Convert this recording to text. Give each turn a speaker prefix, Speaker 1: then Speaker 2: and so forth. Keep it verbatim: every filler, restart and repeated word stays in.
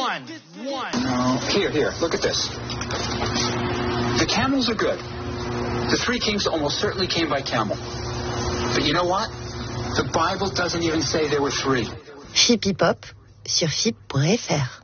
Speaker 1: One. One.
Speaker 2: No. Here, here. Look at this. The camels are good. The three kings almost certainly came by camel. But you know what? The Bible doesn't even say there were three.
Speaker 3: Phippie Pop sur F I P point F R.